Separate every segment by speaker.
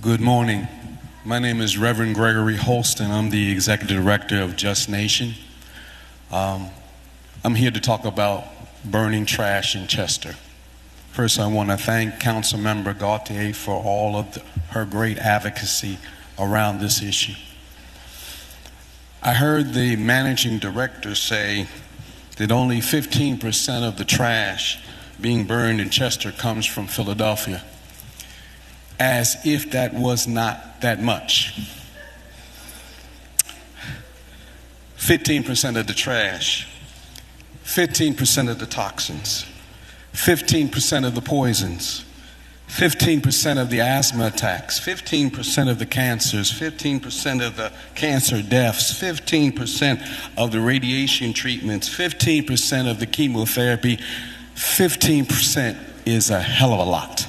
Speaker 1: Good morning. My name is Reverend Gregory Holston. I'm the Executive Director of Just Nation. I'm here to talk about burning trash in Chester. First, I want to thank Councilmember Gauthier for all of her great advocacy around this issue. I heard the managing director say that only 15% of the trash being burned in Chester comes from Philadelphia, as if that was not that much. 15% of the trash, 15% of the toxins, 15% of the poisons, 15% of the asthma attacks, 15% of the cancers, 15% of the cancer deaths, 15% of the radiation treatments, 15% of the chemotherapy. 15% is a hell of a lot.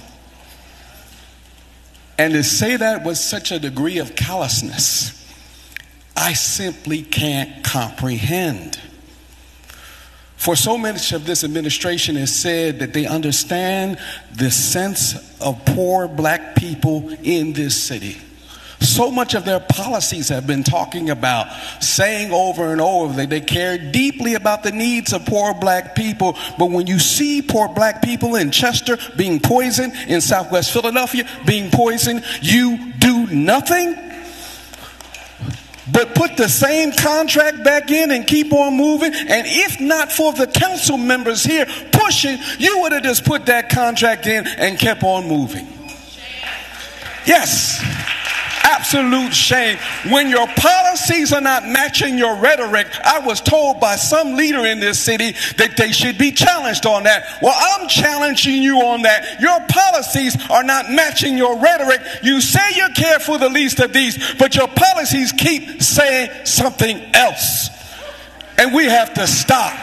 Speaker 1: And to say that with such a degree of callousness, I simply can't comprehend. For so much of this administration has said that they understand the sense of poor black people in this city. So much of their policies have been talking about, saying over and over that they care deeply about the needs of poor black people. But when you see poor black people in Chester being poisoned, in Southwest Philadelphia being poisoned, you do nothing but put the same contract back in and keep on moving. And if not for the council members here pushing, you would have just put that contract in and kept on moving. Yes. Absolute shame. When your policies are not matching your rhetoric, I was told by some leader in this city that they should be challenged on that. Well, I'm challenging you on that. Your policies are not matching your rhetoric. You say you care for the least of these, but your policies keep saying something else. And we have to stop.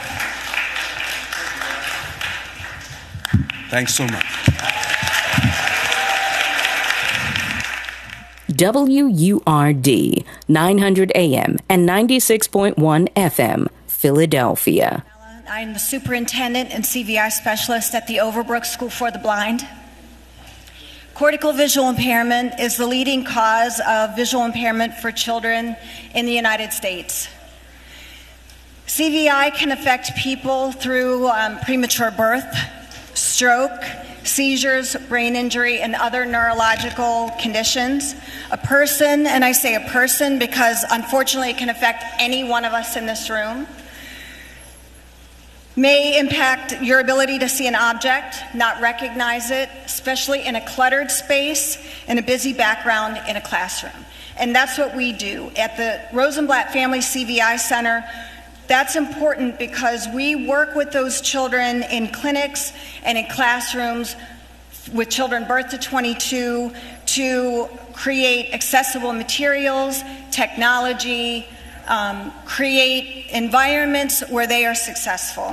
Speaker 1: Thanks so much.
Speaker 2: WURD, 900 AM and 96.1 FM, Philadelphia.
Speaker 3: I'm the superintendent and CVI specialist at the Overbrook School for the Blind. Cortical visual impairment is the leading cause of visual impairment for children in the United States. CVI can affect people through premature birth, stroke, seizures, brain injury, and other neurological conditions. A person, and I say a person because unfortunately it can affect any one of us in this room, may impact your ability to see an object, not recognize it, especially in a cluttered space, in a busy background in a classroom. And that's what we do. At the Rosenblatt Family CVI Center, that's important because we work with those children in clinics and in classrooms with children birth to 22 to create accessible materials, technology, create environments where they are successful.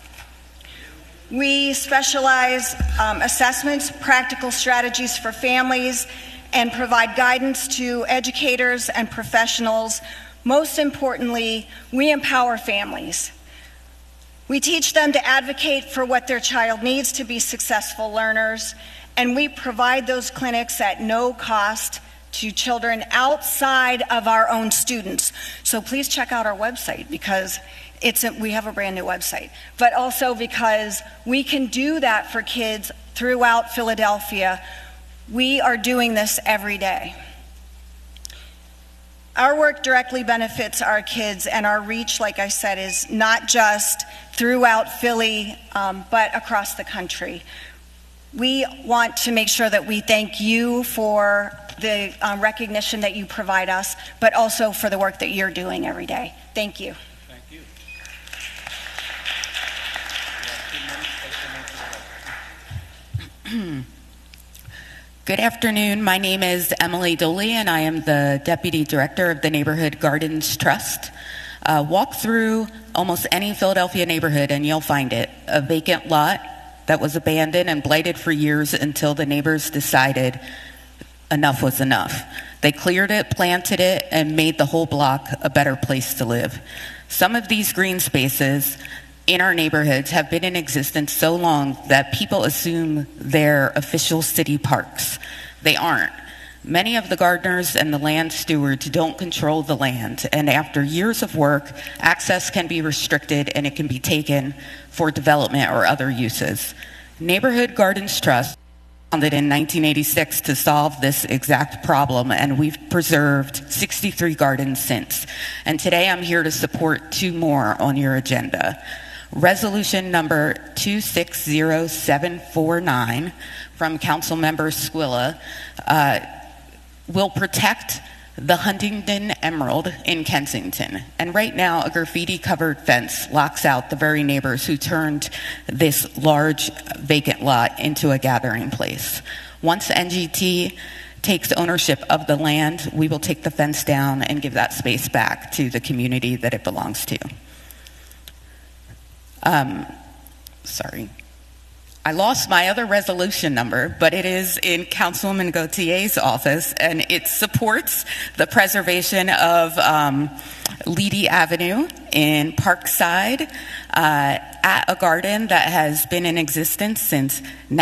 Speaker 3: We specialize assessments, practical strategies for families, and provide guidance to educators and professionals. Most importantly, we empower families. We teach them to advocate for what their child needs to be successful learners, and we provide those clinics at no cost to children outside of our own students. So please check out our website because we have a brand new website, but also because we can do that for kids throughout Philadelphia. We are doing this every day. Our work directly benefits our kids, and our reach, like I said, is not just throughout Philly, but across the country. We want to make sure that we thank you for the recognition that you provide us, but also for the work that you're doing every day. Thank you.
Speaker 1: Thank
Speaker 4: you. Good afternoon. My name is Emily Doley, and I am the Deputy Director of the Neighborhood Gardens Trust. Walk through almost any Philadelphia neighborhood and you'll find it. A vacant lot that was abandoned and blighted for years until the neighbors decided enough was enough. They cleared it, planted it, and made the whole block a better place to live. Some of these green spaces in our neighborhoods have been in existence so long that people assume they're official city parks. They aren't. Many of the gardeners and the land stewards don't control the land, and after years of work, access can be restricted and it can be taken for development or other uses. Neighborhood Gardens Trust founded in 1986 to solve this exact problem, and we've preserved 63 gardens since. And today I'm here to support 2 more on your agenda. Resolution number 260749 from Councilmember Squilla will protect the Huntington Emerald in Kensington. And right now, a graffiti-covered fence locks out the very neighbors who turned this large vacant lot into a gathering place. Once NGT takes ownership of the land, we will take the fence down and give that space back to the community that it belongs to. Sorry. I lost my other resolution number, but it is in Councilwoman Gautier's office, and it supports the preservation of Leedy Avenue in Parkside at a garden that has been in existence since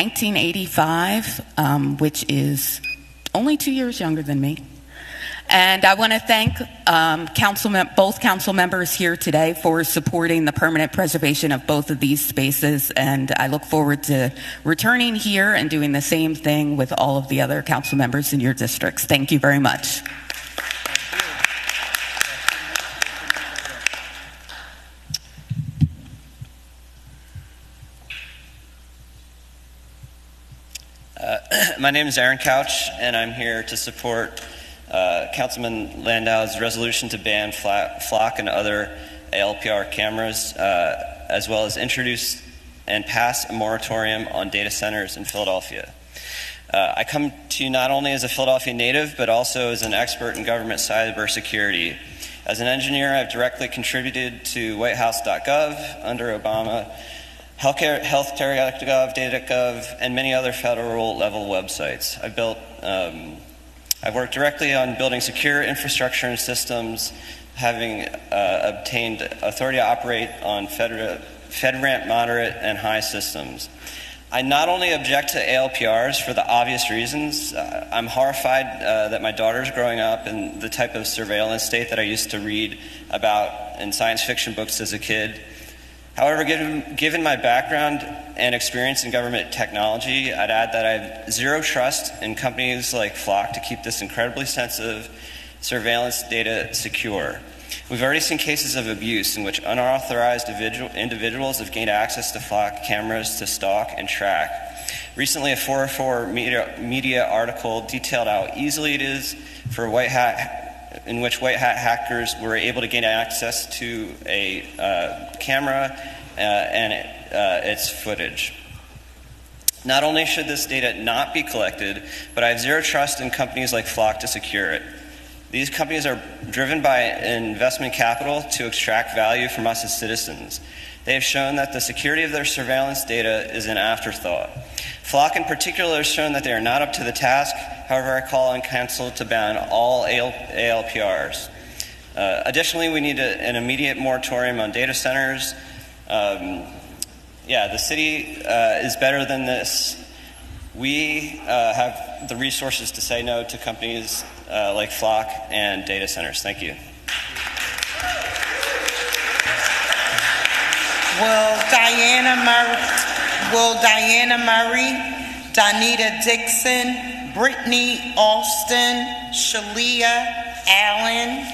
Speaker 4: 1985, which is only 2 years younger than me. And I want to thank both council members here today for supporting the permanent preservation of both of these spaces, and I look forward to returning here and doing the same thing with all of the other council members in your districts. Thank you very much.
Speaker 5: My name is Aaron Couch, and I'm here to support Councilman Landau's resolution to ban flock and other ALPR cameras, as well as introduce and pass a moratorium on data centers in Philadelphia. I come to you not only as a Philadelphia native, but also as an expert in government cybersecurity. As an engineer, I've directly contributed to WhiteHouse.gov under Obama, Healthcare.gov, Data.gov, and many other federal level websites. I've worked directly on building secure infrastructure and systems, having obtained authority to operate on FedRAMP moderate and high systems. I not only object to ALPRs for the obvious reasons. I'm horrified that my daughter's growing up in the type of surveillance state that I used to read about in science fiction books as a kid. However, given my background and experience in government technology, I'd add that I have zero trust in companies like Flock to keep this incredibly sensitive surveillance data secure. We've already seen cases of abuse in which unauthorized individuals have gained access to Flock cameras to stalk and track. Recently, a 404 media article detailed how easily it is for white hat hackers were able to gain access to a camera and its footage. Not only should this data not be collected, but I have zero trust in companies like Flock to secure it. These companies are driven by investment capital to extract value from us as citizens. They have shown that the security of their surveillance data is an afterthought. Flock in particular has shown that they are not up to the task. However, I call on council to ban all ALPRs. Additionally, we need an immediate moratorium on data centers. The city is better than this. We have the resources to say no to companies like Flock and data centers. Thank you.
Speaker 6: Will Diana Murray, Donita Dixon, Brittany Alston, Shalia Allen,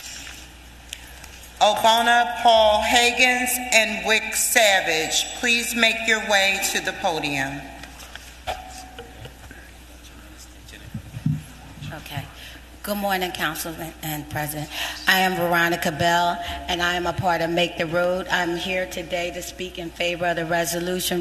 Speaker 6: Obana Paul Higgins, and Wick Savage please make your way to the podium?
Speaker 7: Okay. Good morning, Council and President. I am Veronica Bell, and I am a part of Make the Road. I'm here today to speak in favor of the resolution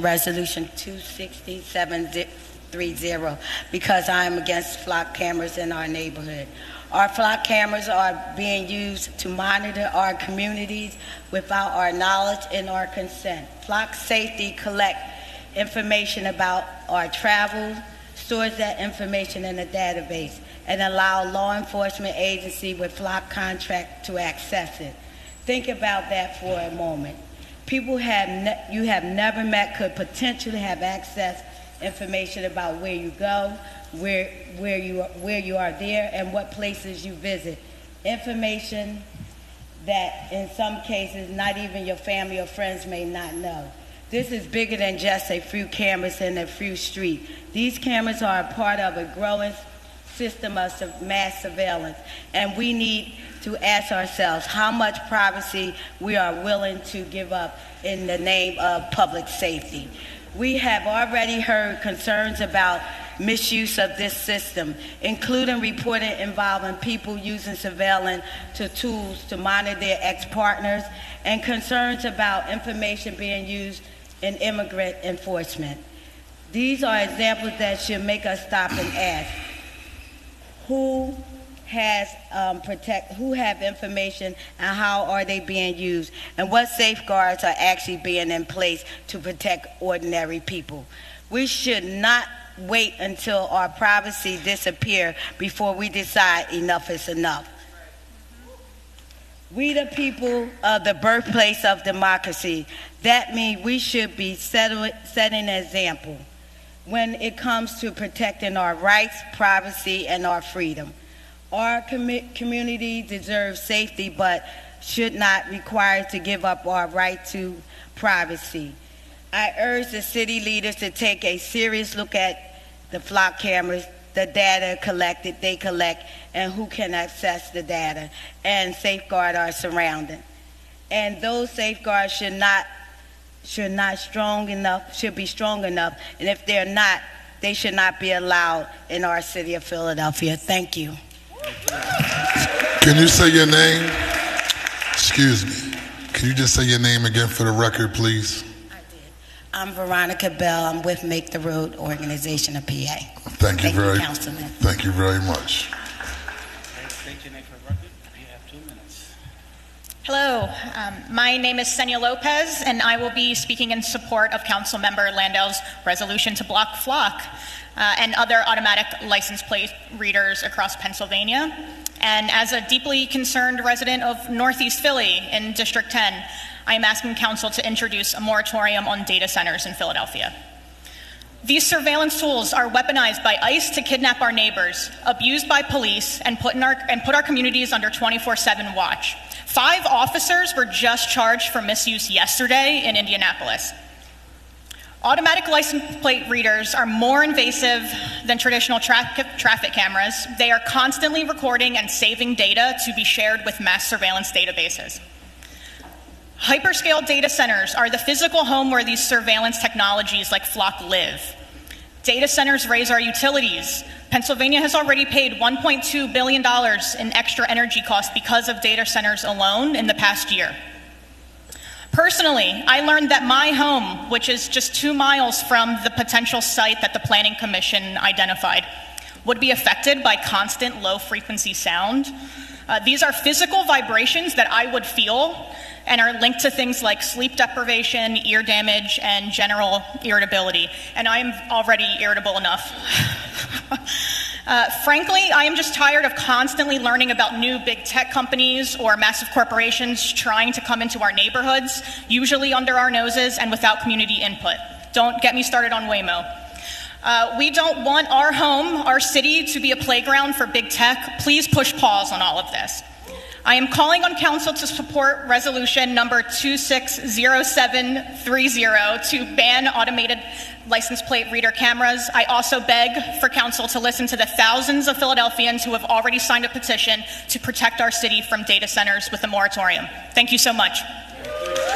Speaker 7: 26730, because I am against flock cameras in our neighborhood. Our flock cameras are being used to monitor our communities without our knowledge and our consent. Flock Safety collect information about our travel, stores that information in a database, and allow law enforcement agency with flock contract to access it. Think about that for a moment. People you have never met could potentially have access information about where you go, where you are there, and what places you visit. Information that in some cases not even your family or friends may not know. This is bigger than just a few cameras in a few streets. These cameras are a part of a growing system of mass surveillance, and we need to ask ourselves how much privacy we are willing to give up in the name of public safety. We have already heard concerns about misuse of this system, including reported involving people using surveillance tools to monitor their ex-partners, and concerns about information being used in immigrant enforcement. These are examples that should make us stop and ask, who have information and how are they being used, and what safeguards are actually being in place to protect ordinary people. We should not wait until our privacy disappears before we decide enough is enough. We the people of the birthplace of democracy. That means we should be setting an example when it comes to protecting our rights, privacy, and our freedom. Our community deserves safety, but should not require to give up our right to privacy. I urge the city leaders to take a serious look at the flock cameras, the data they collect, and who can access the data, and safeguard our surroundings. And those safeguards should be strong enough, and if they're not, they should not be allowed in our city of Philadelphia. Thank you.
Speaker 8: Can you say your name? Excuse me. Can you just say your name again for the record, please?
Speaker 7: I did. I'm Veronica Bell. I'm with Make the Road organization of PA.
Speaker 8: Thank you very much.
Speaker 7: Councilman.
Speaker 8: Thank you very much.
Speaker 9: State your name for the record. You have 2 minutes.
Speaker 10: Hello, my name is Senia Lopez, and I will be speaking in support of Councilmember Landau's resolution to block Flock and other automatic license plate readers across Pennsylvania. And as a deeply concerned resident of Northeast Philly in District 10, I am asking Council to introduce a moratorium on data centers in Philadelphia. These surveillance tools are weaponized by ICE to kidnap our neighbors, abused by police, and put our communities under 24/7 watch. 5 officers were just charged for misuse yesterday in Indianapolis. Automatic license plate readers are more invasive than traditional traffic cameras. They are constantly recording and saving data to be shared with mass surveillance databases. Hyperscale data centers are the physical home where these surveillance technologies like Flock live. Data centers raise our utilities. Pennsylvania has already paid $1.2 billion in extra energy costs because of data centers alone in the past year. Personally, I learned that my home, which is just 2 miles from the potential site that the Planning Commission identified, would be affected by constant low-frequency sound. These are physical vibrations that I would feel and are linked to things like sleep deprivation, ear damage, and general irritability. And I am already irritable enough. Frankly, I am just tired of constantly learning about new big tech companies or massive corporations trying to come into our neighborhoods, usually under our noses and without community input. Don't get me started on Waymo. We don't want our home, our city, to be a playground for big tech. Please push pause on all of this. I am calling on Council to support resolution number 260730 to ban automated license plate reader cameras. I also beg for Council to listen to the thousands of Philadelphians who have already signed a petition to protect our city from data centers with a moratorium. Thank you so much.